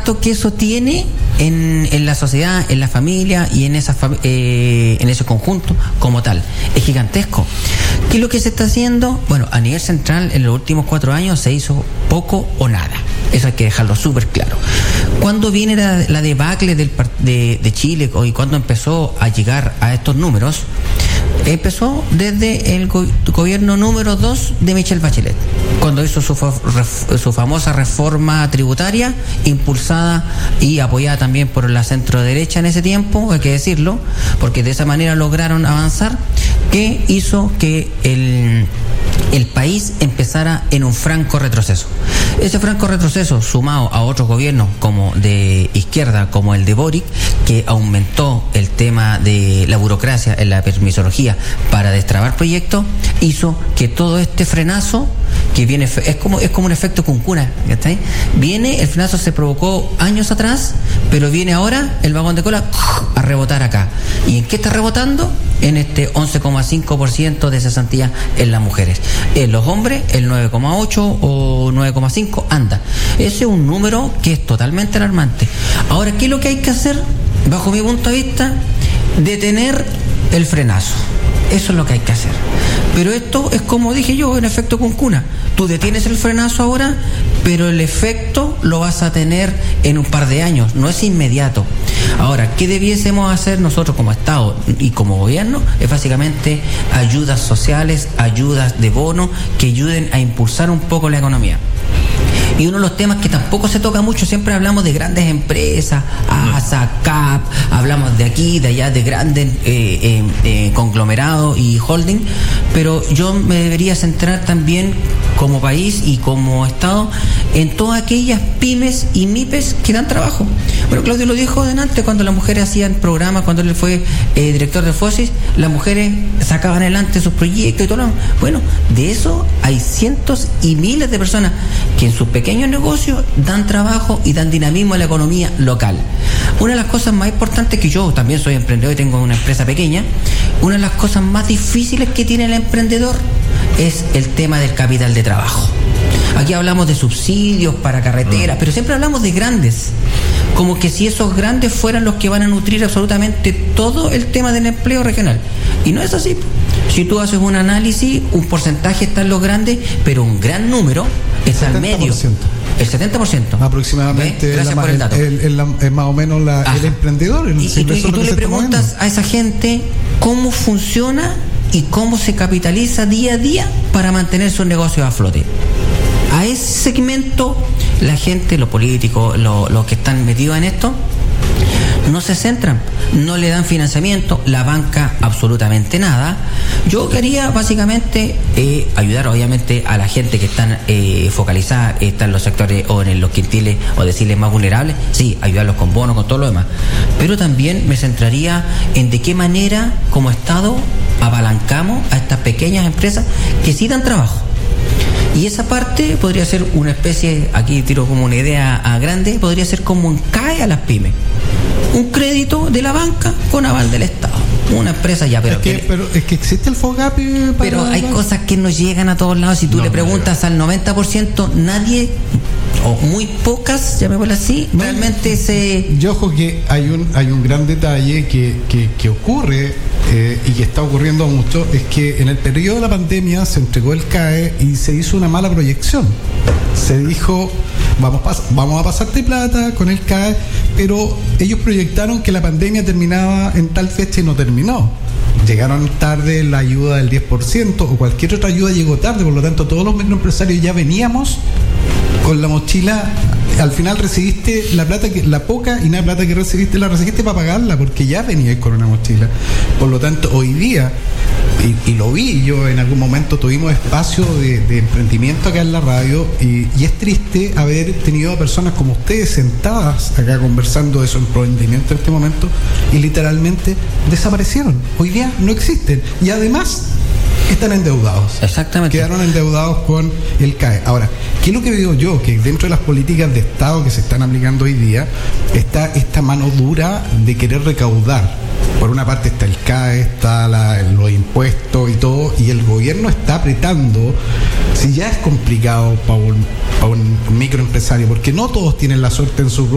impacto que eso tiene en la sociedad, en la familia y en ese conjunto como tal. Es gigantesco. ¿Qué es lo que se está haciendo? Bueno, a nivel central, en los últimos 4 años se hizo poco o nada. Eso hay que dejarlo súper claro. ¿Cuándo viene la debacle de Chile y cuándo empezó a llegar a estos números? Empezó desde el gobierno número 2 de Michelle Bachelet, cuando hizo su famosa reforma tributaria, impulsada y apoyada también por la centro derecha en ese tiempo, hay que decirlo, porque de esa manera lograron avanzar, que hizo que el país empezara en un franco retroceso. Ese franco retroceso, sumado a otros gobiernos como de izquierda, como el de Boric, que aumentó el tema de la burocracia en la permisología para destrabar proyectos, hizo que todo este frenazo que viene, es como un efecto cuncuna, ¿está? Viene, el frenazo se provocó años atrás, pero viene ahora el vagón de cola a rebotar acá. ¿Y en qué está rebotando? En este 11,5% de cesantía en las mujeres. En los hombres, el 9,8 o 9,5 anda. Ese es un número que es totalmente alarmante. Ahora, ¿qué es lo que hay que hacer? Bajo mi punto de vista, detener el frenazo. Eso es lo que hay que hacer. Pero esto es como dije yo, en efecto cuncuna. Tú detienes el frenazo ahora, pero el efecto lo vas a tener en un par de años, no es inmediato. Ahora, ¿qué debiésemos hacer nosotros como Estado y como gobierno? Es básicamente ayudas sociales, ayudas de bono que ayuden a impulsar un poco la economía. Y uno de los temas que tampoco se toca mucho, siempre hablamos de grandes empresas, ASA, CAP, hablamos de aquí, de allá, de grandes conglomerados y holding, pero yo me debería centrar también como país y como Estado en todas aquellas pymes y MIPES que dan trabajo. Bueno, Claudio lo dijo delante, cuando las mujeres hacían programas, cuando él fue director de FOSIS, las mujeres sacaban adelante sus proyectos y todo. Bueno, de eso hay cientos y miles de personas que en sus pequeños negocios dan trabajo y dan dinamismo a la economía local. Una de las cosas más importantes, que yo también soy emprendedor y tengo una empresa pequeña, una de las cosas más difíciles que tiene el emprendedor es el tema del capital de trabajo. Aquí hablamos de subsidios para carreteras, pero siempre hablamos de grandes, como que si esos grandes fueran los que van a nutrir absolutamente todo el tema del empleo regional. Y no es así. Si tú haces un análisis, un porcentaje está en los grandes, pero un gran número está al medio. El 70%. Aproximadamente. Gracias por el dato. Es más o menos el emprendedor. Y tú le preguntas a esa gente cómo funciona y cómo se capitaliza día a día para mantener sus negocios a flote. A ese segmento, la gente, los políticos, los que están metidos en esto, no se centran, no le dan financiamiento, la banca absolutamente nada. Yo quería básicamente ayudar obviamente a la gente que están focalizada, están en los sectores o en los quintiles o deciles más vulnerables, sí, ayudarlos con bonos, con todo lo demás. Pero también me centraría en de qué manera como Estado apalancamos a estas pequeñas empresas que sí dan trabajo. Y esa parte podría ser una especie, aquí tiro como una idea grande, podría ser como un CAE a las pymes. Un crédito de la banca con aval del Estado. Una empresa ya, pero es que existe el FOGAPE. Pero hay cosas que no llegan a todos lados. Si tú le preguntas al 90%, nadie, o muy pocas, llamémoslo así, realmente se... Yo ojo que hay un gran detalle que ocurre y que está ocurriendo mucho, es que en el periodo de la pandemia se entregó el CAE y se hizo una mala proyección. Se dijo, vamos a pasarte plata con el CAE, pero ellos proyectaron que la pandemia terminaba en tal fecha y no terminó. Llegaron tarde la ayuda del 10% o cualquier otra ayuda llegó tarde, por lo tanto todos los microempresarios ya veníamos con la mochila. Al final recibiste la poca y nada plata que recibiste, la recibiste para pagarla, porque ya venías con una mochila. Por lo tanto, hoy día, y lo vi yo en algún momento, tuvimos espacio de emprendimiento acá en la radio, y es triste haber tenido a personas como ustedes sentadas acá conversando de su emprendimiento en este momento, y literalmente desaparecieron. Hoy día no existen. Y además están endeudados. Exactamente. Quedaron endeudados con el CAE. Ahora, ¿qué es lo que digo yo? Que dentro de las políticas de Estado que se están aplicando hoy día está esta mano dura de querer recaudar. Por una parte está el CAE, está los impuestos y todo, y el gobierno está apretando. Si ya es complicado para un microempresario, porque no todos tienen la suerte en su